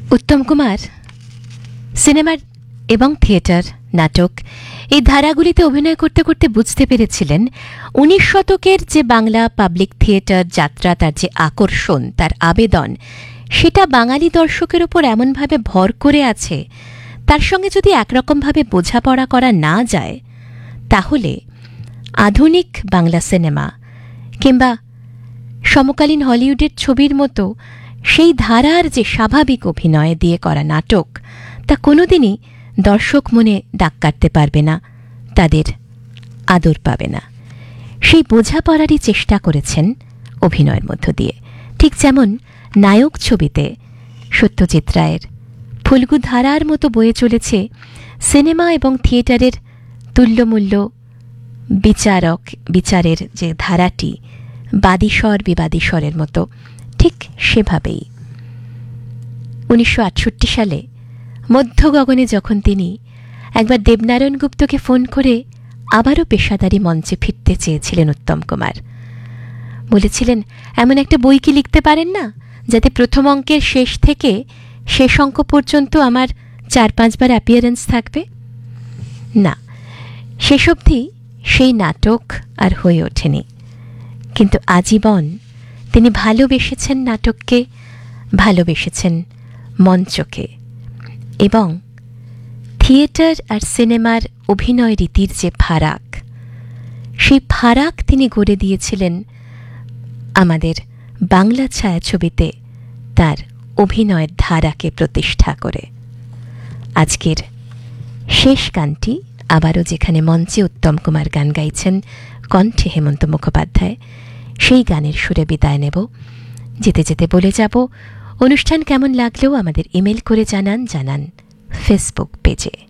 উত্তম কুমার সিনেমার এবং থিয়েটার, নাটক এই ধারাগুলিতে অভিনয় করতে করতে বুঝতে পেরেছিলেন ১৯ শতকের যে বাংলা পাবলিক থিয়েটার যাত্রা, তার যে আকর্ষণ, তার আবেদন, সেটা বাঙালি দর্শকের ওপর এমনভাবে ভর করে আছে, তার সঙ্গে যদি একরকমভাবে বোঝাপড়া করা না যায়, তাহলে আধুনিক বাংলা সিনেমা কিংবা সমকালীন হলিউডের ছবির মতো সেই ধারার যে স্বাভাবিক অভিনয় দিয়ে করা নাটক, তা কোনোদিনই দর্শক মনে দাগ কাটতে পারবে না, তাদের আদর পাবে না। সেই বোঝাপড়ারই চেষ্টা করেছেন অভিনয়ের মধ্য দিয়ে। ঠিক যেমন নায়ক ছবিতে সত্যজিৎ রায়ের ফুল্গু ধারার মতো বয়ে চলেছে সিনেমা এবং থিয়েটারের তুল্যমূল্য বিচারের যে ধারাটি, বাদীস্বর বিবাদীস্বরের মতো, ঠিক সেভাবেই ১৯৬৮ সালে মধ্য গগনে যখন তিনি একবার দেবনারায়ণ গুপ্তকে ফোন করে আবারও পেশাদারি মঞ্চে ফিরতে চেয়েছিলেন উত্তম কুমার, বলেছিলেন, এমন একটা বই কি লিখতে পারেন না যাতে প্রথম অঙ্কের শেষ থেকে শেষ অঙ্ক পর্যন্ত আমার ৪-৫ বার অ্যাপিয়ারেন্স থাকবে? না, শেষ অবধি সেই নাটক আর হয়ে ওঠেনি। কিন্তু আজীবন তিনি ভালোবেসেছেন নাটককে, ভালোবেসেছেন মঞ্চকে, এবং থিয়েটার আর সিনেমার অভিনয় রীতির যে ফারাক, সেই ফারাক তিনি গড়ে দিয়েছিলেন আমাদের বাংলা ছায়াছবিতে তার অভিনয়ের ধারাকে প্রতিষ্ঠা করে। আজকের শেষ গানটি আবারও যেখানে মঞ্চে উত্তম কুমার গান গাইছেন, কণ্ঠে হেমন্ত মুখোপাধ্যায়, সেই গানের সুরে বিদায় নেব। যেতে যেতে বলে যাব, অনুষ্ঠান কেমন লাগলেও আমাদের ইমেল করে জানান ফেসবুক পেজে।